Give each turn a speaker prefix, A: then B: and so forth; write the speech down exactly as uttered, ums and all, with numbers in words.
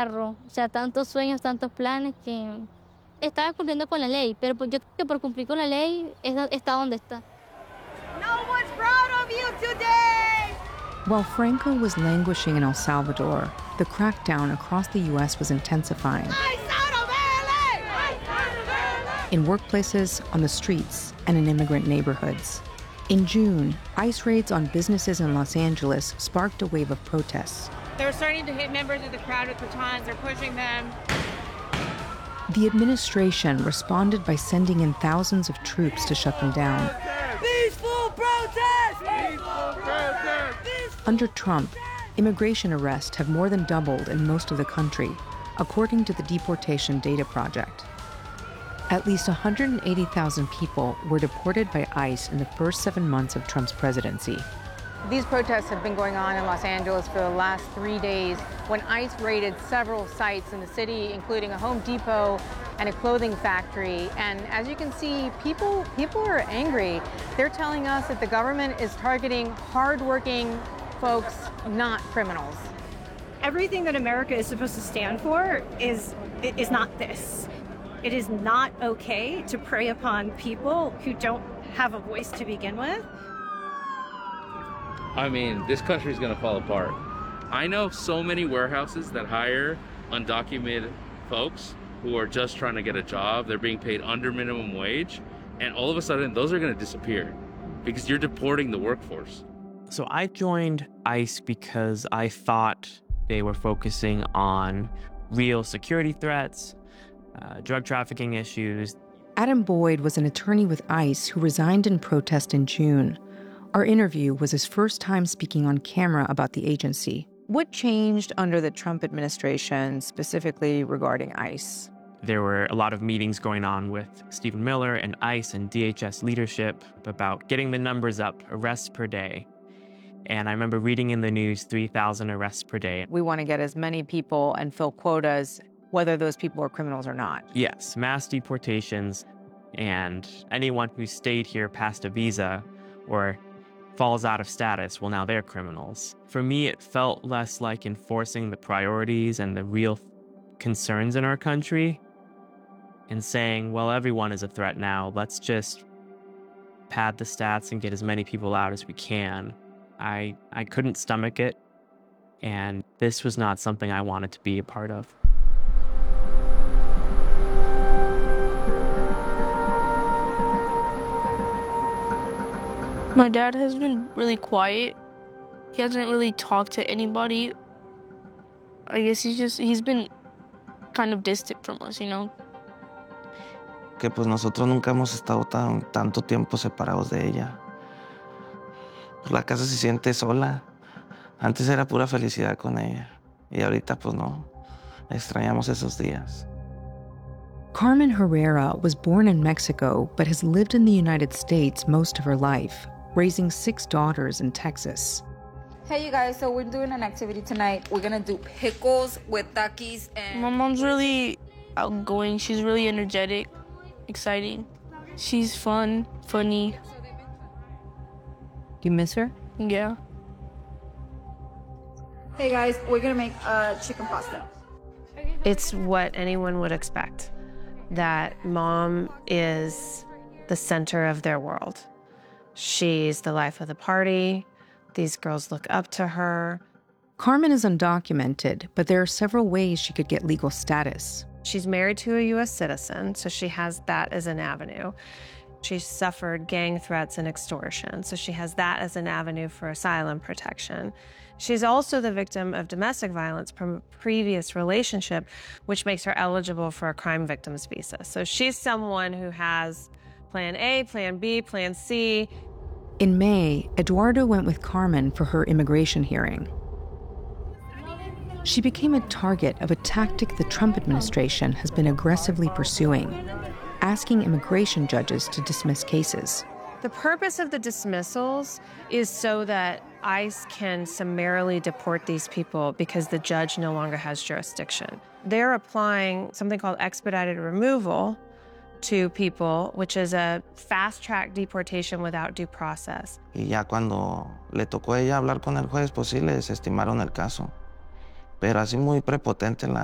A: carro, o sea, tantos sueños, tantos planes que estaba cumpliendo con la ley, pero pues yo creo que por cumplir con la ley es- está donde está.
B: No one's proud of you today!
C: While Franco was languishing in El Salvador, the crackdown across the U S was intensifying. In workplaces, on the streets, and in immigrant neighborhoods. In June, ICE raids on businesses in Los Angeles sparked a wave of protests.
D: They're starting to hit members of the crowd with batons. They're pushing them.
C: The administration responded by sending in thousands of troops to shut them down.
B: Peaceful protest! Peaceful protest!
C: Under Trump, immigration arrests have more than doubled in most of the country, according to the Deportation Data Project. At least one hundred eighty thousand people were deported by ICE in the first seven months of Trump's presidency.
D: These protests have been going on in Los Angeles for the last three days when ICE raided several sites in the city, including a Home Depot and a clothing factory. And as you can see, people, people are angry. They're telling us that the government is targeting hardworking folks, not criminals.
E: Everything that America is supposed to stand for is, is not this. It is not okay to prey upon people who don't have a voice to begin with.
F: I mean, this country is gonna fall apart. I know so many warehouses that hire undocumented folks who are just trying to get a job. They're being paid under minimum wage, and all of a sudden, those are gonna disappear because you're deporting the workforce.
G: So I joined ICE because I thought they were focusing on real security threats, uh, drug trafficking issues.
C: Adam Boyd was an attorney with ICE who resigned in protest in June. Our interview was his first time speaking on camera about the agency. What changed under the Trump administration, specifically regarding ICE?
G: There were a lot of meetings going on with Stephen Miller and ICE and D H S leadership about getting the numbers up, arrests per day. And I remember reading in the news three thousand arrests per day.
C: We want to get as many people and fill quotas, whether those people are criminals or not.
G: Yes, mass deportations, and anyone who stayed here past a visa or falls out of status, well, now they're criminals. For me, it felt less like enforcing the priorities and the real concerns in our country and saying, well, everyone is a threat now. Let's just pad the stats and get as many people out as we can. I, I couldn't stomach it, and this was not something I wanted to be a part of.
H: My dad has been really quiet. He hasn't really talked to anybody. I guess he's just, he's been kind of distant from us, you know?
I: Que pues nosotros nunca hemos estado tan, tanto tiempo separados de ella. Pues la casa se siente sola. Antes era pura felicidad con ella. Y ahorita pues no. Extrañamos esos días.
C: Carmen Herrera was born in Mexico, but has lived in the United States most of her life, raising six daughters in Texas.
J: Hey, you guys, so we're doing an activity tonight. We're gonna do pickles with takis and...
H: My mom's really outgoing. She's really energetic, exciting. She's fun, funny.
C: Do you miss her?
H: Yeah.
J: Hey, guys, we're gonna make uh, chicken pasta.
K: It's what anyone would expect, that mom is the center of their world. She's the life of the party. These girls look up to her.
C: Carmen is undocumented, but there are several ways she could get legal status.
K: She's married to a U S citizen, so she has that as an avenue. She's suffered gang threats and extortion, so she has that as an avenue for asylum protection. She's also the victim of domestic violence from a previous relationship, which makes her eligible for a crime victims visa. So she's someone who has plan A, plan B, plan C.
C: In May, Eduardo went with Carmen for her immigration hearing. She became a target of a tactic the Trump administration has been aggressively pursuing, asking immigration judges to dismiss cases.
K: The purpose of the dismissals is so that ICE can summarily deport these people because the judge no longer has jurisdiction. They're applying something called expedited removal to people, which is a fast-track deportation without due process.
I: Y ya cuando le tocó a ella hablar con el juez, pues sí le desestimaron el caso. Pero así muy prepotente la,